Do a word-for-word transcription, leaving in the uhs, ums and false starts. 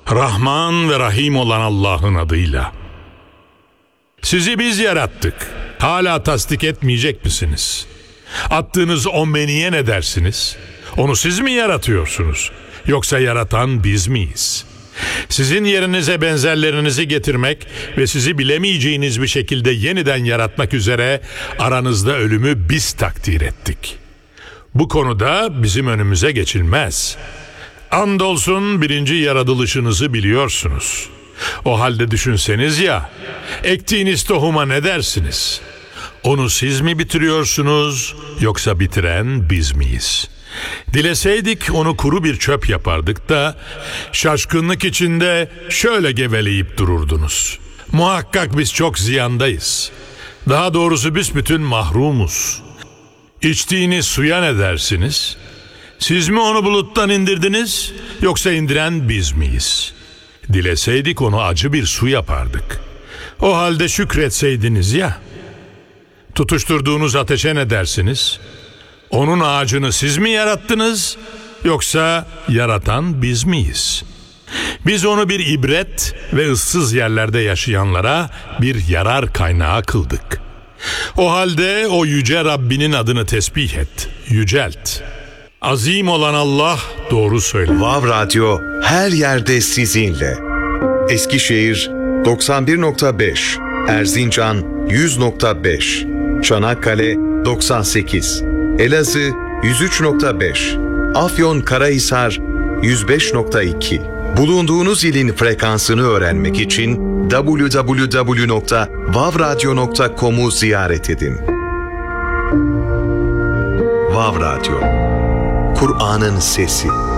Rahman ve Rahim olan Allah'ın adıyla. Sizi biz yarattık. Hala tasdik etmeyecek misiniz? Attığınız o meniye ne dersiniz? Onu siz mi yaratıyorsunuz? Yoksa yaratan biz miyiz? Sizin yerinize benzerlerinizi getirmek ve sizi bilemeyeceğiniz bir şekilde yeniden yaratmak üzere aranızda ölümü biz takdir ettik. Bu konuda bizim önümüze geçilmez. Andolsun birinci yaratılışınızı biliyorsunuz. O halde düşünseniz ya, ektiğiniz tohuma ne dersiniz? Onu siz mi bitiriyorsunuz yoksa bitiren biz miyiz? Dileseydik onu kuru bir çöp yapardık da şaşkınlık içinde şöyle geveleyip dururdunuz. Muhakkak biz çok ziyandayız. Daha doğrusu büsbütün mahrumuz. İçtiğiniz suya ne dersiniz? Siz mi onu buluttan indirdiniz yoksa indiren biz miyiz? Dileseydik onu acı bir su yapardık. O halde şükretseydiniz ya. Tutuşturduğunuz ateşe ne dersiniz? Onun ağacını siz mi yarattınız yoksa yaratan biz miyiz? Biz onu bir ibret ve ıssız yerlerde yaşayanlara bir yarar kaynağı kıldık. O halde o yüce Rabbinin adını tesbih et, yücelt. Azim olan Allah doğru söyler. Vav Radyo her yerde sizinle. Eskişehir doksan bir nokta beş, Erzincan yüz nokta beş, Çanakkale doksan sekiz, Elazığ yüz üç nokta beş, Afyonkarahisar yüz beş nokta iki. Bulunduğunuz ilin frekansını öğrenmek için double-u double-u double-u nokta vav radyo nokta com'u ziyaret edin. Vav Radyo, Kur'an'ın sesi.